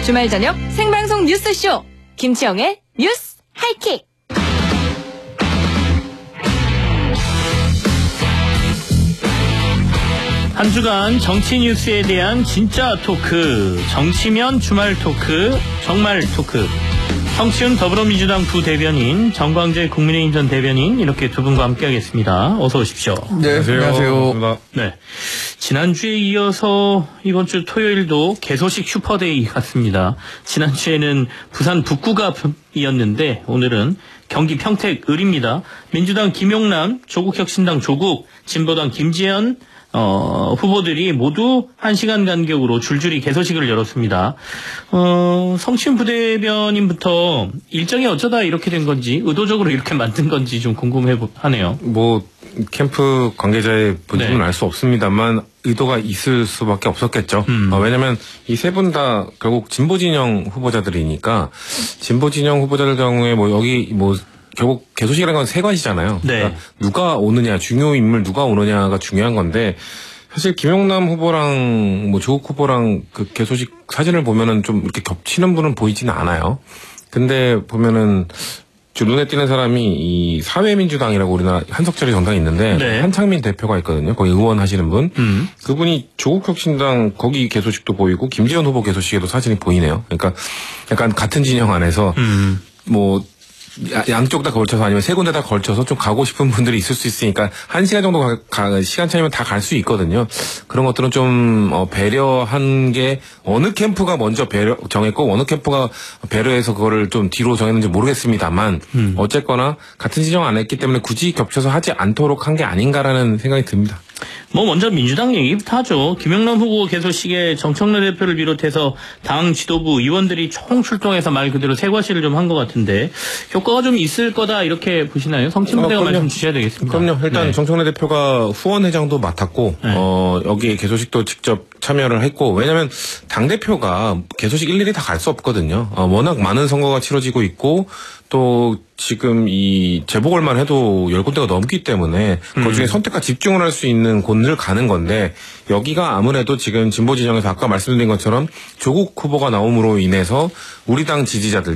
주말 저녁 생방송 뉴스쇼 김치영의 뉴스 하이킥. 한 주간 정치 뉴스에 대한 진짜 토크, 정치면 주말 토크, 정말 토크. 성치훈 더불어민주당 부대변인, 정광재 국민의힘 전 대변인, 이렇게 두 분과 함께하겠습니다. 어서 오십시오. 네, 안녕하세요. 네, 지난주에 이어서 이번 주 토요일도 개소식 슈퍼데이 같습니다. 지난주에는 부산 북구가 이었는데 오늘은 경기 평택 을입니다. 민주당 김용남, 조국혁신당 조국, 진보당 김재현 후보들이 모두 1시간 간격으로 줄줄이 개소식을 열었습니다. 성치훈 부대변인부터 일정이 어쩌다 이렇게 된 건지, 의도적으로 이렇게 만든 건지 좀 궁금하네요. 캠프 관계자의 본질은 알 수 없습니다만 의도가 있을 수밖에 없었겠죠. 왜냐면 이 세 분 다 결국 진보 진영 후보자들이니까, 진보 진영 후보자들 경우에 결국 개소식이라는 건 세 가지잖아요. 네. 그러니까 누가 오느냐, 중요 인물 누가 오느냐가 중요한 건데, 사실 김용남 후보랑 조국 후보랑 그 개소식 사진을 보면은 좀 이렇게 겹치는 분은 보이지는 않아요. 근데 보면은 좀 눈에 띄는 사람이 이 사회민주당이라고 우리나라 한석철이 정당이 있는데, 네. 한창민 대표가 있거든요. 거기 의원 하시는 분. 그분이 조국혁신당 거기 개소식도 보이고 김지현 후보 개소식에도 사진이 보이네요. 그러니까 약간 같은 진영 안에서 양쪽 다 걸쳐서, 아니면 세 군데 다 걸쳐서 좀 가고 싶은 분들이 있을 수 있으니까 1시간 정도 시간 차이면 다 갈 수 있거든요. 그런 것들은 좀 배려한 게, 어느 캠프가 먼저 정했고 어느 캠프가 배려해서 그거를 좀 뒤로 정했는지 모르겠습니다만, 어쨌거나 같은 지정 안 했기 때문에 굳이 겹쳐서 하지 않도록 한 게 아닌가라는 생각이 듭니다. 먼저 민주당 얘기부터 하죠. 김용남 후보 개소식에 정청래 대표를 비롯해서 당 지도부 의원들이 총 출동해서 말 그대로 새과시를 좀 한 것 같은데, 효과가 좀 있을 거다 이렇게 보시나요? 성치훈 부대가 말씀 주셔야 되겠습니다. 그럼요. 일단 정청래 대표가 후원회장도 맡았고, 여기에 개소식도 직접 참여를 했고, 왜냐면 당대표가 개소식 일일이 다 갈 수 없거든요. 워낙 많은 선거가 치러지고 있고, 또 지금 이 재보궐만 해도 10군데가 넘기 때문에 그중에 선택과 집중을 할 수 있는 곳을 가는 건데, 여기가 아무래도 지금 진보 진영에서 아까 말씀드린 것처럼 조국 후보가 나옴으로 인해서 우리 당 지지자들,